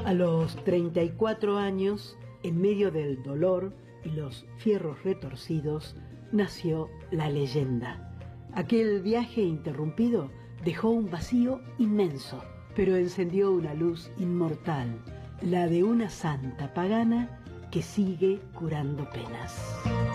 A los 34 años, en medio del dolor y los fierros retorcidos, nació la leyenda. Aquel viaje interrumpido dejó un vacío inmenso, pero encendió una luz inmortal, la de una santa pagana que sigue curando penas.